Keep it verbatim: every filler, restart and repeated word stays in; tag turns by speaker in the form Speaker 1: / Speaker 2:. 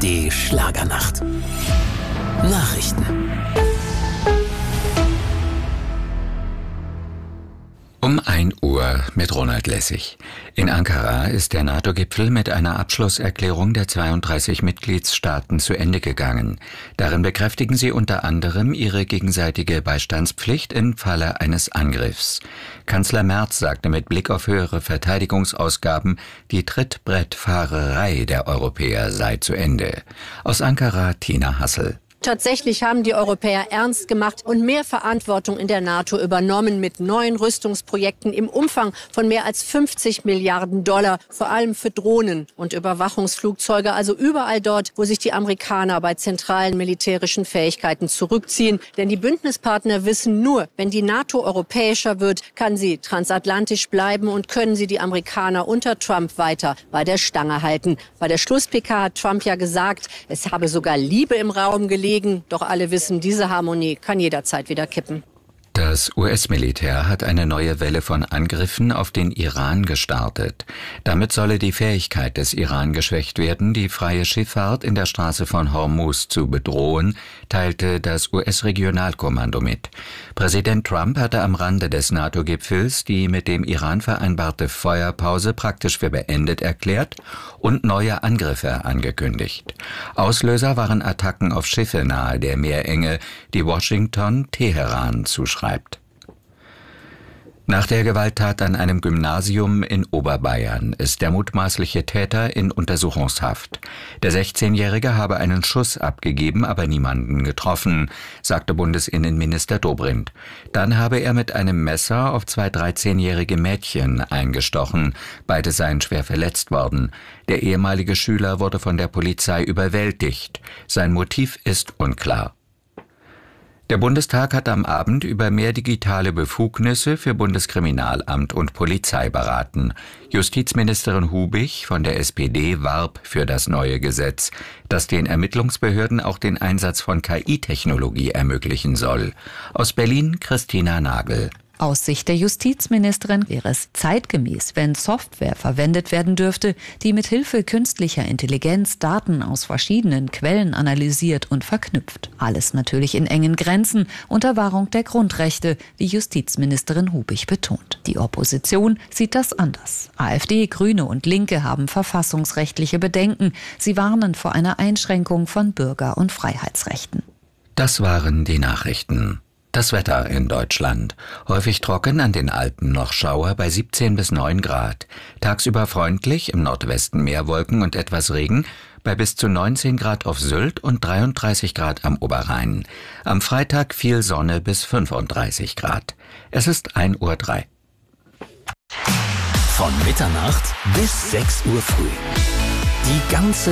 Speaker 1: D Schlagernacht. Nachrichten.
Speaker 2: Um ein Uhr mit Ronald Lessig. In Ankara ist der NATO-Gipfel mit einer Abschlusserklärung der zweiunddreißig Mitgliedstaaten zu Ende gegangen. Darin bekräftigen sie unter anderem ihre gegenseitige Beistandspflicht im Falle eines Angriffs. Kanzler Merz sagte mit Blick auf höhere Verteidigungsausgaben, die Trittbrettfahrerei der Europäer sei zu Ende. Aus Ankara Tina Hassel.
Speaker 3: Tatsächlich haben die Europäer ernst gemacht und mehr Verantwortung in der NATO übernommen mit neuen Rüstungsprojekten im Umfang von mehr als fünfzig Milliarden Dollar, vor allem für Drohnen und Überwachungsflugzeuge, also überall dort, wo sich die Amerikaner bei zentralen militärischen Fähigkeiten zurückziehen. Denn die Bündnispartner wissen nur, wenn die NATO europäischer wird, kann sie transatlantisch bleiben und können sie die Amerikaner unter Trump weiter bei der Stange halten. Bei der Schluss-P K hat Trump ja gesagt, es habe sogar Liebe im Raum gelegen. Doch alle wissen, diese Harmonie kann jederzeit wieder kippen.
Speaker 2: Das U S-Militär hat eine neue Welle von Angriffen auf den Iran gestartet. Damit solle die Fähigkeit des Iran geschwächt werden, die freie Schifffahrt in der Straße von Hormuz zu bedrohen, teilte das U S-Regionalkommando mit. Präsident Trump hatte am Rande des NATO-Gipfels die mit dem Iran vereinbarte Feuerpause praktisch für beendet erklärt und neue Angriffe angekündigt. Auslöser waren Attacken auf Schiffe nahe der Meerenge, die Washington Teheran zuschreibt. Nach der Gewalttat an einem Gymnasium in Oberbayern ist der mutmaßliche Täter in Untersuchungshaft. Der sechzehnjährige habe einen Schuss abgegeben, aber niemanden getroffen, sagte Bundesinnenminister Dobrindt. Dann habe er mit einem Messer auf zwei dreizehnjährige Mädchen eingestochen. Beide seien schwer verletzt worden. Der ehemalige Schüler wurde von der Polizei überwältigt. Sein Motiv ist unklar. Der Bundestag hat am Abend über mehr digitale Befugnisse für Bundeskriminalamt und Polizei beraten. Justizministerin Hubich von der S P D warb für das neue Gesetz, das den Ermittlungsbehörden auch den Einsatz von K I-Technologie ermöglichen soll. Aus Berlin Christina Nagel.
Speaker 4: Aus Sicht der Justizministerin wäre es zeitgemäß, wenn Software verwendet werden dürfte, die mit Hilfe künstlicher Intelligenz Daten aus verschiedenen Quellen analysiert und verknüpft. Alles natürlich in engen Grenzen, unter Wahrung der Grundrechte, wie Justizministerin Hubich betont. Die Opposition sieht das anders. AfD, Grüne und Linke haben verfassungsrechtliche Bedenken. Sie warnen vor einer Einschränkung von Bürger- und Freiheitsrechten.
Speaker 2: Das waren die Nachrichten. Das Wetter in Deutschland. Häufig trocken, an den Alpen noch Schauer bei siebzehn bis neun Grad. Tagsüber freundlich, im Nordwesten mehr Wolken und etwas Regen, bei bis zu neunzehn Grad auf Sylt und dreiunddreißig Grad am Oberrhein. Am Freitag viel Sonne bis fünfunddreißig Grad. Es ist ein Uhr drei.
Speaker 1: Von Mitternacht bis sechs Uhr früh. Die ganze